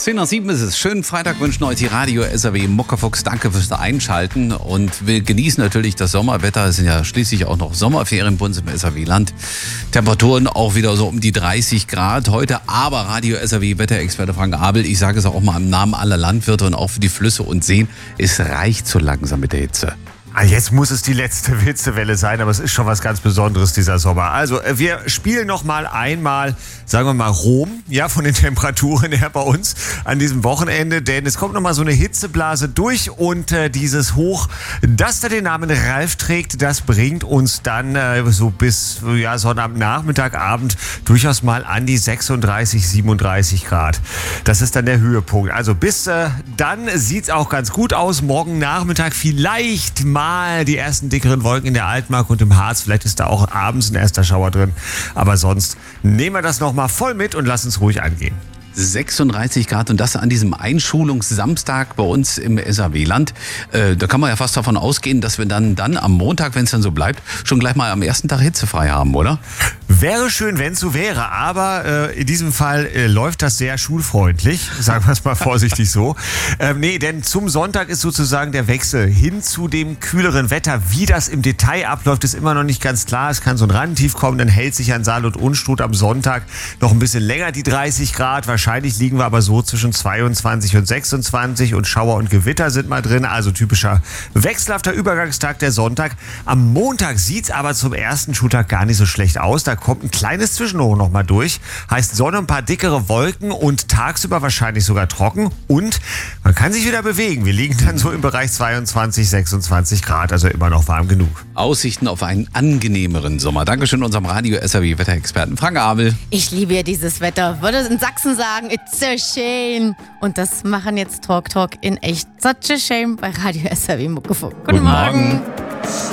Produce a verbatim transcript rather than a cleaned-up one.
zehn nach sieben ist es. Schönen Freitag wünschen euch die Radio S R W Muckefuchs. Danke fürs Einschalten und wir genießen natürlich das Sommerwetter. Es sind ja schließlich auch noch Sommerferien bei uns im S R W-Land. Temperaturen auch wieder so um die dreißig Grad heute. Aber Radio S R W Wetterexperte Frank Abel, ich sage es auch mal im Namen aller Landwirte und auch für die Flüsse und Seen, es reicht so langsam mit der Hitze. Jetzt muss es die letzte Hitzewelle sein, aber es ist schon was ganz Besonderes dieser Sommer. Also wir spielen noch mal einmal, sagen wir mal, Rom, ja, von den Temperaturen her bei uns an diesem Wochenende, denn es kommt noch mal so eine Hitzeblase durch und äh, dieses Hoch, das da den Namen Ralf trägt, das bringt uns dann äh, so bis ja, Sonnabendnachmittag, Abend durchaus mal an die sechsunddreißig, siebenunddreißig Grad. Das ist dann der Höhepunkt. Also bis äh, dann sieht's auch ganz gut aus. Morgen Nachmittag vielleicht mal die ersten dickeren Wolken in der Altmark und im Harz. Vielleicht ist da auch abends ein erster Schauer drin. Aber sonst nehmen wir das nochmal voll mit und lassen es ruhig angehen. sechsunddreißig Grad und das an diesem Einschulungssamstag bei uns im S R W-Land. Äh, da kann man ja fast davon ausgehen, dass wir dann, dann am Montag, wenn es dann so bleibt, schon gleich mal am ersten Tag hitzefrei haben, oder? Wäre schön, wenn es so wäre, aber äh, in diesem Fall äh, läuft das sehr schulfreundlich, sagen wir es mal vorsichtig so. Ähm, nee, denn zum Sonntag ist sozusagen der Wechsel hin zu dem kühleren Wetter. Wie das im Detail abläuft, ist immer noch nicht ganz klar. Es kann so ein Randtief kommen, dann hält sich an Saal und Unstrut am Sonntag noch ein bisschen länger die dreißig Grad. Wahrscheinlich liegen wir aber so zwischen zweiundzwanzig und sechsundzwanzig und Schauer und Gewitter sind mal drin. Also typischer wechselhafter Übergangstag der Sonntag. Am Montag sieht es aber zum ersten Schultag gar nicht so schlecht aus. Da kommt ein kleines Zwischenhoch noch mal durch. Heißt Sonne, ein paar dickere Wolken und tagsüber wahrscheinlich sogar trocken. Und man kann sich wieder bewegen. Wir liegen dann so im Bereich zweiundzwanzig, sechsundzwanzig Grad, also immer noch warm genug. Aussichten auf einen angenehmeren Sommer. Dankeschön unserem Radio S R W Wetterexperten Frank Abel. Ich liebe ja dieses Wetter. Würde in Sachsen sagen, it's a shame. Und das machen jetzt Talk Talk in echt. Such a shame bei Radio S R W Muckefuck. Guten, Guten Morgen. Morgen.